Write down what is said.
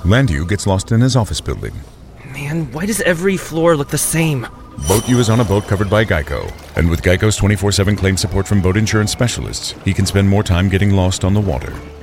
Landu gets lost in his office building. Man, why does every floor look the same? Boat U is on a boat covered by Geico, and with Geico's 24/7 claim support from boat insurance specialists, he can spend more time getting lost on the water.